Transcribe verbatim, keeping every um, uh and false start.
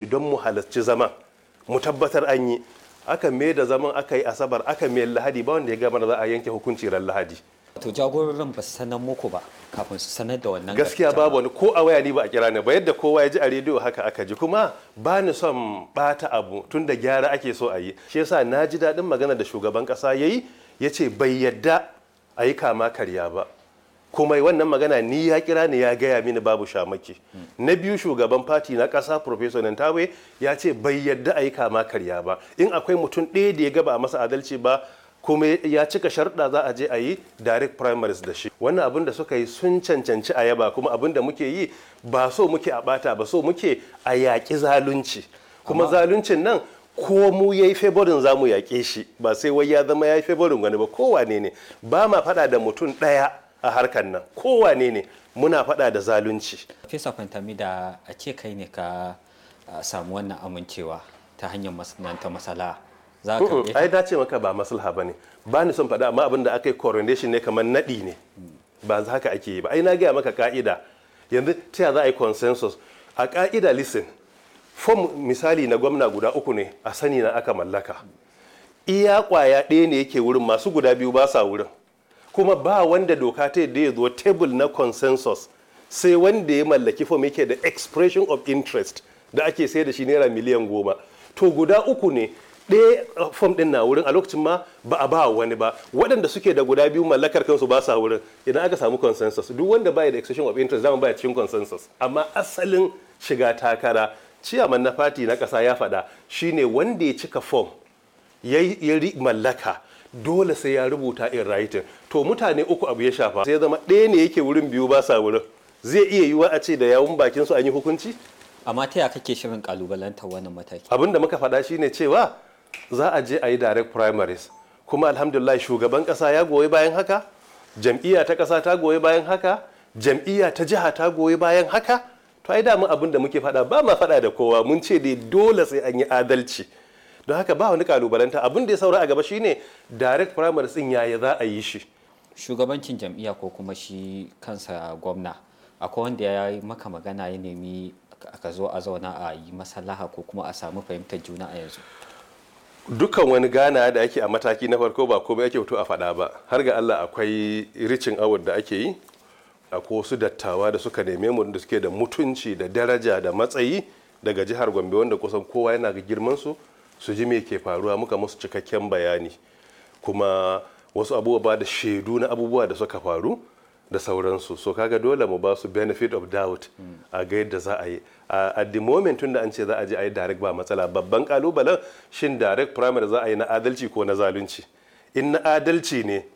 don mu halarci zaman mu tabbatar an yi. Aka mai da zaman aka yi asabar aka mai lahadi ba wanda ya gama da za a yanke hukunci ran lahadi. To jagororin ba su sanar muku ba kafin su sanar da wannan gaskiya babu wani ko a waya ni ba a kira ni ba yadda kowa ya ji a rediyo haka aka ji kuma ba ni son bata abu tun da gyara ake so a yi shi yasa na ji daɗin magana da shugaban ƙasa ya yi ya ce bai yadda a yi kama karya ba kuma wannan magana ni ya kira ni ya gaya mini babu shamaki. Na biyu shugaban fati na ƙasa Professor Nantawe ya ce bai yadda a yi kama karya ba in akwai mutum ɗaya da ya gaba a masa adalci ba kuma ya cika sharɗa za a je a yi direct primaries da shi. Wannan abin da suka yi sun cancanci a yaba kuma abin da muke yi ba so muke a bata ba so muke a yaƙi zalunci kuma zaluncin nan ko mu ya yi favorin za mu yaƙe shi ba sai wai ya zama ya yi favorin wani ba kowane ne ba ma faɗa da mutum ɗaya a harkar nan kowane ne muna faɗa da zalunci. Fesa Fantami da a ce kai ne ka samu wannan amincewa ta hanyar masana'anta masala za ka ai dace maka ba maslaha bane ba ni son faɗa amma abin da aka yi coronation ne kamar naɗi ne ba haka ake yi ba ai na gaya maka ka'ida yanzu ta za a yi consensus a ka'ida listen form misali na gwamna guda uku ne a sani na aka mallaka iya kwaya ɗaya ne yake wurin masu guda biyu ba sa wurin kuma ba wanda doka ta yadda ya zo table na consensus sai wanda ya mallaki form yake da expression of interest da ake sai da shi naira miliyan goma to guda uku ne ɗaya fom ɗin na wurin a lokacin ma ba a ba wani ba waɗanda suke da guda biyu mallakar kansu ba sa wurin idan aka samu consensus duk wanda baya da expression of interest zama baya cikin consensus amma asalin shiga takara ciyaman na fati na ƙasa ya faɗa shine wanda ya cika fom ya mallaka dole sai ya rubuta in writing to mutane uku abu ya shafa sai zama ɗaya ne yake wurin biyu ba sa wurin zai iya yiwuwa a ce da yawun bakin su an yi hukunci amma ta ya kake shirin kalubalantar wannan mataki abin da muka faɗa shine cewa za a je a yi direct primaries kuma alhamdulillah shugaban kasa ya goyi bayan haka jam'iyya ta kasa ta goyi bayan haka jam'iyya ta jiha ta goyi bayan haka to ai damun abin da muke faɗa ba ma faɗa da kowa mun ce dai dole sai an yi adalci don haka ba wani kalubalanta abin da ya saura a gaba shine direct primaries din yaya za a yi shi. Shugabancin jam'iyya ko kuma shi kansa gwamna akwai wanda ya yi maka magana ya nemi ka zo a zauna a yi maslaha ko kuma a samu fahimtar juna a yanzu. Dukkan wani gana da ake a mataki na farko ba komai ake fito a faɗa ba har ga Allah akwai ricin award da ake yi akwai wasu dattawa da suka neme mu da suke da mutunci da daraja da matsayi daga jihar Gombe wanda kusan kowa yana ga girman su su ji me ke faruwa muka musu cikakken bayani kuma wasu abubuwa da shaidu na abubuwa da suka faru da sauransu so kaga dole mu ba su benefit of doubt a ga yadda za a yi at the moment tun da an ce za a je a yi direct ba matsala babban kalubalen shin direct primary za a yi na adalci ko na zalunci in na adalci ne